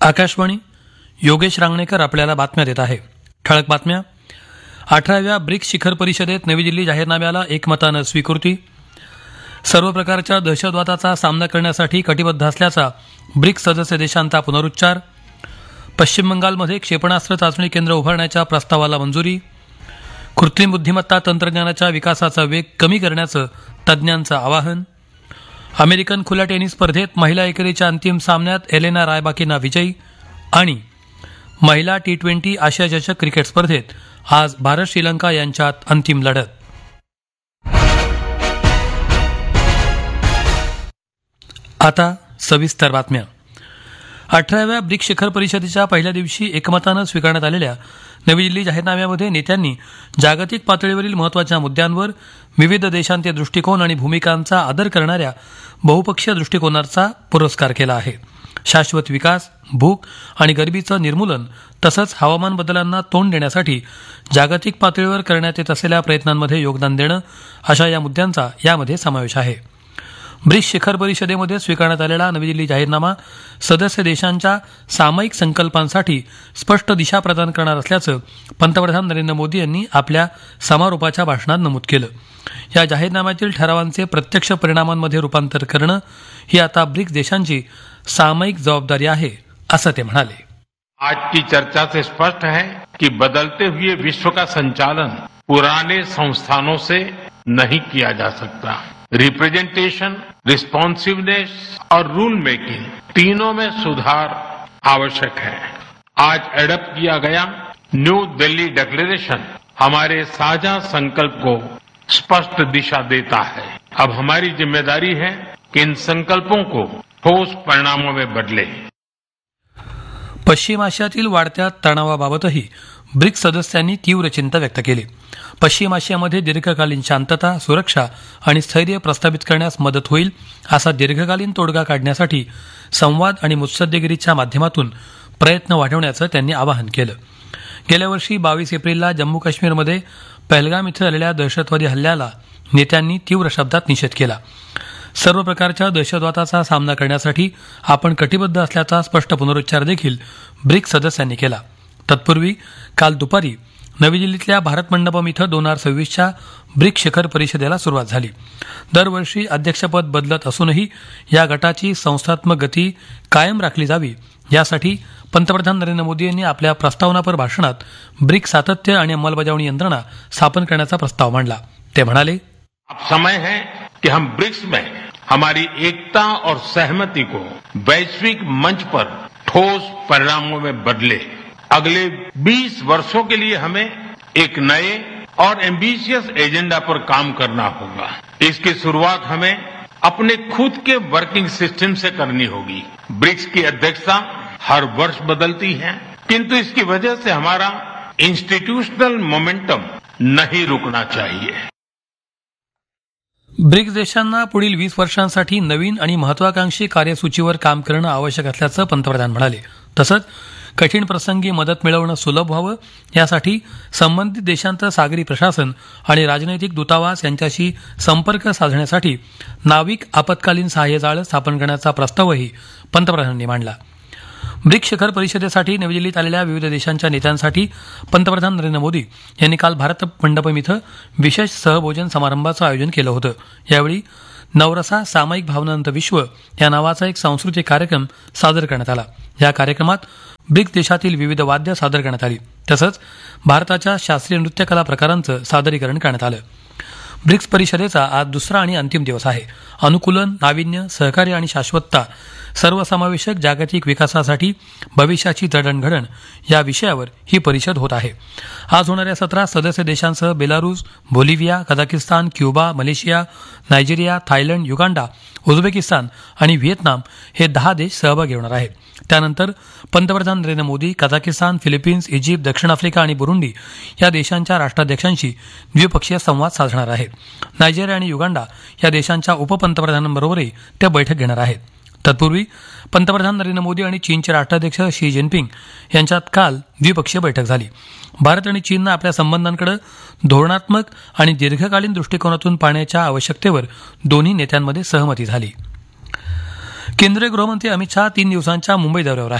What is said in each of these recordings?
आकाशवाणी. योगेश रांगणेकर आपल्याला बातम्या देत आहे. ठळक बातम्या. 18व्या ब्रिक्स शिखर परिषदेत नवी दिल्ली जाहीरनाम्याला एकमतानं स्वीकृती. सर्व प्रकारच्या दहशतवादाचा सामना करण्यासाठी कटिबद्ध असल्याचा ब्रिक्स सदस्य देशांचा पुनरुच्चार. पश्चिम बंगालमध्ये क्षेपणास्त्र चाचणी केंद्र उभारण्याच्या प्रस्तावाला मंजुरी. कृत्रिम बुद्धिमत्ता तंत्रज्ञानाच्या विकासाचा वेग कमी करण्याचं तज्ज्ञांचं आवाहन. अमेरिकन खुल्या टेनिस स्पर्धेत महिला एकेरीच्या अंतिम सामन्यात एलेना रायबाकिना विजयी. आणि महिला T20 आशिया चषक क्रिकेट स्पर्धेत आज भारत श्रीलंका यांच्यात अंतिम लढत. आता सविस्तर बातम्या. 18व्या ब्रिक्स शिखर परिषदेच्या पहिल्या दिवशी एकमतानं स्वीकारण्यात आलेल्या नवी दिल्ली जाहीरनाम्यामध्ये नेत्यांनी जागतिक पातळीवरील महत्त्वाच्या मुद्द्यांवर विविध देशांचे दृष्टिकोन आणि भूमिकांचा आदर करणाऱ्या बहुपक्षीय दृष्टिकोनाचा पुरस्कार केला आहे. शाश्वत विकास, भूक आणि गरिबीचं निर्मूलन तसंच हवामान बदलांना तोंड देण्यासाठी जागतिक पातळीवर करण्यात येत असलेल्या प्रयत्नांमध्ये योगदान देणं अशा या मुद्द्यांचा यामध्ये समावेश आहे. ब्रिक्स शिखर परिषदेमध्ये स्वीकारण्यात आलेला नवी दिल्ली जाहीरनामा सदस्य देशांच्या सामायिक संकल्पांसाठी स्पष्ट दिशा प्रदान करणार असल्याचं पंतप्रधान नरेंद्र मोदी यांनी आपल्या समारोपाच्या भाषणात नमूद केलं. या जाहीरनाम्यातील ठरावांचे प्रत्यक्ष परिणामांमध्ये रूपांतर करणं ही आता ब्रिक्स देशांची सामायिक जबाबदारी आहे, असं ते म्हणाले. आज की चर्चा से स्पष्ट है कि बदलते हुए विश्व का संचालन पुराने संस्थानों से नहीं किया जा सकता. रिप्रेजेंटेशन, रिस्पॉन्सिवनेस और रूल मेकिंग तीनों में सुधार आवश्यक है. आज एडप्ट किया गया न्यू दिल्ली डिक्लेरेशन हमारे साझा संकल्प को स्पष्ट दिशा देता है. अब हमारी जिम्मेदारी है कि इन संकल्पों को ठोस परिणामों में बदले. पश्चिम आशियातील वाढत्या तणावाबाबतही ब्रिक्स सदस्यांनी तीव्र चिंता व्यक्त केली. पश्चिम आशियामध्ये दीर्घकालीन शांतता, सुरक्षा आणि स्थैर्य प्रस्थापित करण्यास मदत होईल असा दीर्घकालीन तोडगा काढण्यासाठी संवाद आणि मुत्सद्देगिरीच्या माध्यमातून प्रयत्न वाढवण्याचं त्यांनी आवाहन केलं. गेल्या वर्षी 22 एप्रिलला जम्मू काश्मीरमध्ये पहलगाम इथं झालेल्या दहशतवादी हल्ल्याला नेत्यांनी तीव्र शब्दात निषेध केला. सर्व प्रकारच्या दहशतवादाचा सामना करण्यासाठी आपण कटिबद्ध असल्याचा स्पष्ट पुनरुच्चार देखील ब्रिक्स सदस्यांनी केला. तत्पूर्वी काल दुपारी नवी दिल्लीतल्या भारत मंडपम इथं 2026च्या ब्रिक्स शिखर परिषदेला सुरुवात झाली. दरवर्षी अध्यक्षपद बदलत असूनही या गटाची संस्थात्मक गती कायम राखली जावी यासाठी पंतप्रधान नरेंद्र मोदी यांनी आपल्या प्रस्तावनापर भाषणात ब्रिक्स सातत्य आणि अंमलबजावणी यंत्रणा स्थापन करण्याचा प्रस्ताव मांडला. ते म्हणाले, अब समय है कि हम ब्रिक्स में हमारी एकता और सहमति को वैश्विक मंच पर ठोस परिणामों में बदले. अगले 20 वर्षों के लिए हमें एक नए और एम्बिशियस एजेंडा पर काम करना होगा. इसकी शुरुआत हमें अपने खुद के वर्किंग सिस्टम से करनी होगी. ब्रिक्स की अध्यक्षता हर वर्ष बदलती है, किंतु इसकी वजह से हमारा इंस्टीट्यूशनल मोमेंटम नहीं रुकना चाहिए. ब्रिक्स देशांना पुढील 20 वर्षांसाठी नवीन आणि महत्वाकांक्षी कार्यसूचीवर काम करणं आवश्यक असल्याचं पंतप्रधान म्हणाले. तसंच कठीण प्रसंगी मदत मिळवणं सुलभ व्हावं यासाठी संबंधित देशांचं सागरी प्रशासन आणि राजनैतिक दूतावास यांच्याशी संपर्क साधण्यासाठी नाविक आपत्कालीन सहाय्य जाळं स्थापन करण्याचा प्रस्तावही पंतप्रधानांनी मांडला. ब्रिक्स शिखर परिषदेसाठी नवी दिल्लीत आलेल्या विविध देशांच्या नेत्यांसाठी पंतप्रधान नरेंद्र मोदी यांनी काल भारत मंडपम इथं विशेष सहभोजन समारंभाचं आयोजन केलं होतं. यावेळी नवरसा सामायिक भावनांत विश्व या नावाचा एक सांस्कृतिक कार्यक्रम सादर करण्यात आला. या कार्यक्रमात ब्रिक्स देशातील विविध वाद्य सादर करण्यात आली. तसंच भारताच्या शास्त्रीय नृत्य कला प्रकारांचं सादरीकरण करण्यात आलं. ब्रिक्स परिषदेचा आज दुसरा आणि अंतिम दिवस आहे. अनुकूलन, नाविन्य, सहकार्य आणि शाश्वतता सर्वसमावेशक जागतिक विकासासाठी भविष्याची जडणघडण या विषयावर ही परिषद होत आहे. आज होणाऱ्या सत्रात सदस्य देशांसह Belarus, Bolivia, Kazakhstan, Cuba, Malaysia, Nigeria, Thailand, Uganda, Uzbekistan आणि व्हिएतनाम हे 10 देश सहभागी होणार आहेत. त्यानंतर पंतप्रधान नरेंद्र मोदी कझाकिस्तान, फिलिपिन्स, इजिप्त, दक्षिण आफ्रिका आणि बुरुंडी या देशांच्या राष्ट्राध्यक्षांशी द्विपक्षीय संवाद साधणार आहेत. नायजेरिया आणि युगांडा या देशांच्या उपपंतप्रधानांबरोबरही ते बैठक घेणार आहेत. तत्पूर्वी पंतप्रधान नरेंद्र मोदी आणि चीनचे राष्ट्राध्यक्ष शी जिनपिंग यांच्यात काल द्विपक्षीय बैठक झाली. भारत आणि चीननं आपल्या संबंधांकडे धोरणात्मक आणि दीर्घकालीन दृष्टिकोनातून पाहण्याच्या आवश्यकतेवर दोन्ही नेत्यांमध्ये सहमती झाली. केंद्रीय गृहमंत्री अमित शहा 3 दिवसांच्या मुंबई दौऱ्यावर आहेत.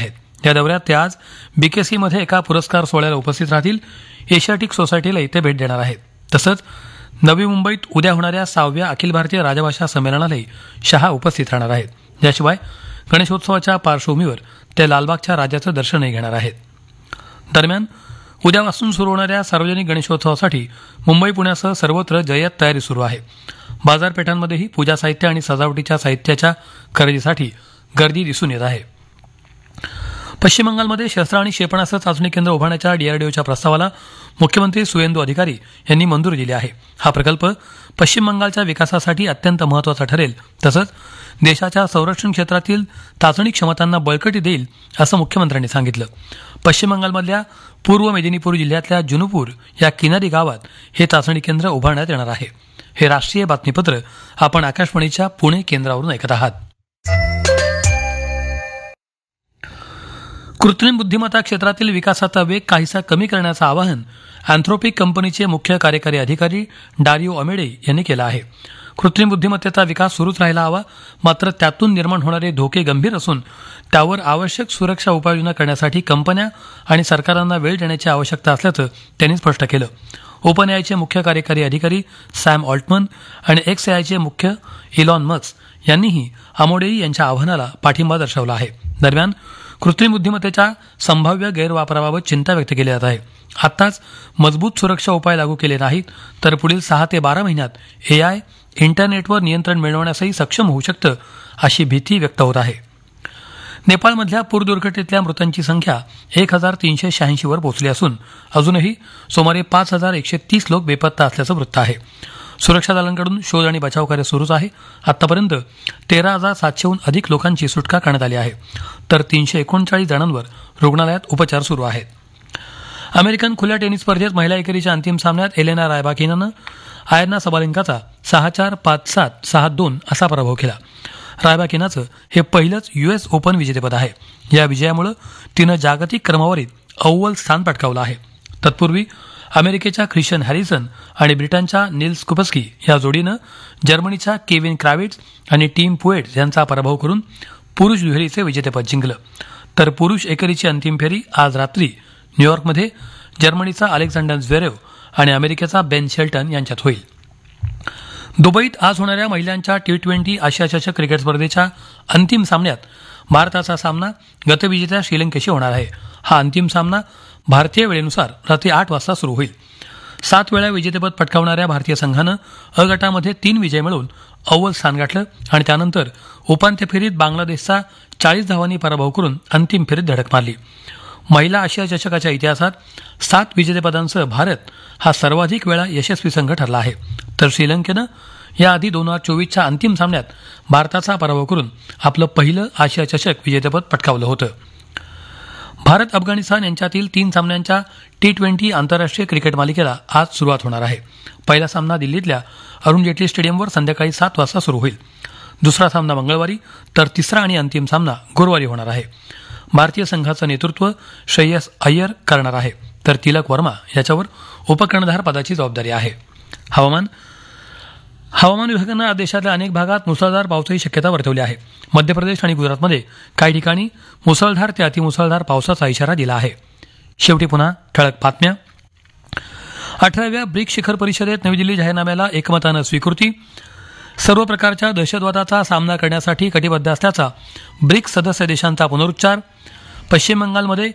या दौऱ्यात ते आज बीकेसीमध्ये एका पुरस्कार सोहळ्याला उपस्थित राहतील. एशियाटिक सोसायटीलाही ते भेट देणार आहेत. तसंच नवी मुंबईत उद्या होणाऱ्या 6व्या अखिल भारतीय राजभाषा संमेलनालाही शहा उपस्थित राहणार आहेत. याशिवाय गणेशोत्सवाच्या पार्श्वभूमीवर ते लालबागच्या राजाचं दर्शनही घेणार आहेत. दरम्यान उद्यापासून सुरू होणाऱ्या सार्वजनिक गणेशोत्सवासाठी मुंबई पुण्यासह सर्वत्र जय्यत तयारी सुरू आहे. बाजारपेठांमध्येही पूजा साहित्य आणि सजावटीच्या साहित्याच्या खरेदीसाठी गर्दी दिसून येत आहे. पश्चिम बंगालमध्ये शस्त्र आणि क्षेपणास्त्र चाचणी केंद्र उभारण्याच्या डीआरडीओच्या प्रस्तावाला मुख्यमंत्री सुवेंदू अधिकारी यांनी मंजुरी दिली आहे. हा प्रकल्प पश्चिम बंगालच्या विकासासाठी अत्यंत महत्त्वाचा ठरेल. तसंच देशाच्या संरक्षण क्षेत्रातील चाचणी क्षमतांना बळकटी देईल असं मुख्यमंत्र्यांनी सांगितलं. पश्चिम बंगालमधल्या पूर्व मेदिनीपूर जिल्ह्यातल्या जुनूपूर या किनारी गावात हे चाचणी केंद्र उभारण्यात येणार आहे. हे राष्ट्रीय बातमीपत्र आपण आकाशवाणीच्या पुणे केंद्रावरून ऐकत आहात. कृत्रिम बुद्धिमत्ता क्षेत्रातील विकासाचा वेग काहीसा कमी करण्याचं आवाहन अँथ्रोपिक कंपनीचे मुख्य कार्यकारी अधिकारी डारिओ अमेडे यांनी केलं आहे. कृत्रिम बुद्धिमत्तेचा विकास सुरूच राहायला हवा, मात्र त्यातून निर्माण होणारे धोके गंभीर असून त्यावर आवश्यक सुरक्षा उपाययोजना करण्यासाठी कंपन्या आणि सरकारांना वेळ देण्याची आवश्यकता असल्याचं त्यांनी स्पष्ट केलं. ओपन एआयचे मुख्य कार्यकारी अधिकारी सॅम ऑल्टमन आणि XAIचे मुख्य इलॉन मस्क यांनीही अमोडेई यांच्या आव्हानाला पाठिंबा दर्शवला आहे. दरम्यान कृत्रिम बुद्धिमत्तेच्या संभाव्य गैरवापराबाबत चिंता व्यक्त केली जात आहे. आत्ताच मजबूत सुरक्षा उपाय लागू केले नाहीत तर पुढील 6 ते 12 महिन्यात AI इंटरनेटवर नियंत्रण मिळवण्यासही सक्षम होऊ शकतं अशी भीती व्यक्त होत आहे. नेपाळमधल्या पूर दुर्घटनेतल्या मृतांची संख्या 1386 वर पोहोचली असून अजूनही सुमारे 5130 लोक बेपत्ता असल्याचं वृत्त आहे. सुरक्षा दलांकडून शोध आणि बचाव कार्य सुरूच आहे. आतापर्यंत 13,700हून अधिक लोकांची सुटका करण्यात आली आहे तर 339 जणांवर रुग्णालयात उपचार सुरू आहेत. अमेरिकन खुल्या टेनिस स्पर्धेत महिला एकेरीच्या अंतिम सामन्यात एलेना रायबाकिनानं आयर्ना सबालेंकाचा 6-4, 5-7, 6-2 असा पराभव केला. रायबाकिनाचं हे पहिलंच US ओपन विजेतेपद आहे. या विजयामुळे तिनं जागतिक क्रमवारीत अव्वल स्थान पटकावलं आहे. तत्पूर्वी अमेरिकेच्या ख्रिश्चन हॅरिसन आणि ब्रिटनच्या निल्स कुपस्की या जोडीनं जर्मनीच्या केविन क्राविट्स आणि टीम पुएट्स यांचा पराभव करून पुरुष दुहेरीचे विजेतेपद जिंकलं. तर पुरुष एकेरीची अंतिम फेरी आज रात्री न्यूयॉर्कमध्ये जर्मनीचा अलेक्झांडर झ्वेरेव आणि अमेरिकेचा बेन शेल्टन यांच्यात होईल. दुबईत आज होणाऱ्या महिलांच्या T20 आशिया चषक क्रिकेट स्पर्धेच्या अंतिम सामन्यात भारताचा सामना गतविजेत्या श्रीलंकेशी होणार आहे. हा अंतिम सामना भारतीय वेळेनुसार रात्री 8 वाजता सुरू होईल. 7 वेळा विजेतेपद पटकावणाऱ्या भारतीय संघानं अ गटामध्ये 3 विजय मिळवून अव्वल स्थान गाठलं आणि त्यानंतर उपांत्य फेरीत बांगलादेशचा 40 धावांनी पराभव करून अंतिम फेरीत धडक मारली. महिला आशिया चषकाच्या इतिहासात 7 विजेतेपदांसह भारत हा सर्वाधिक वेळा यशस्वी संघ ठरला आहे. तर श्रीलंकेनं याआधी 2024च्या अंतिम सामन्यात भारताचा पराभव करून आपलं पहिलं आशिया चषक विजेतेपद पटकावलं होतं. भारत अफगाणिस्तान यांच्यातील 3 सामन्यांच्या T20 आंतरराष्ट्रीय क्रिकेट मालिकेला आज सुरुवात होणार आहे. पहिला सामना दिल्लीतल्या अरुण जेटली स्टेडियमवर संध्याकाळी 7 वाजता सुरू होईल. दुसरा सामना मंगळवारी तर तिसरा आणि अंतिम सामना गुरुवारी होणार आहे. भारतीय संघाचं नेतृत्व श्रेयस अय्यर करणार आहे तर तिलक वर्मा याच्यावर उपकर्णधार पदाची जबाबदारी आहे. हवामान विभागानं आज देशातल्या अनेक भागात मुसळधार पावसाची शक्यता वर्तवली आहे. मध्य प्रदेश आणि गुजरातमध्ये काही ठिकाणी मुसळधार ते अतिमुसळधार पावसाचा इशारा दिला आहे. शेवटी पुन्हा ठळक बातम्या. 18व्या ब्रिक्स शिखर परिषदेत नवी दिल्ली जाहीरनाम्याला एकमतानं स्वीकृती. सर्व प्रकारच्या दहशतवादाचा सामना करण्यासाठी कटिबद्ध असल्याचा ब्रिक्स सदस्य देशांचा पुनरुच्चार. पश्चिम बंगालमध्ये